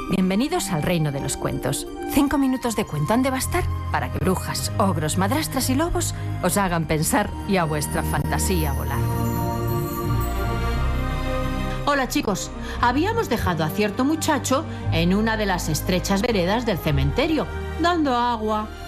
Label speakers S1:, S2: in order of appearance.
S1: Bienvenidos al reino de los cuentos. 5 minutos de cuento han de bastar para que brujas, ogros, madrastras y lobos os hagan pensar y a vuestra fantasía volar.
S2: Hola chicos, habíamos dejado a cierto muchacho en una de las estrechas veredas del cementerio, dando agua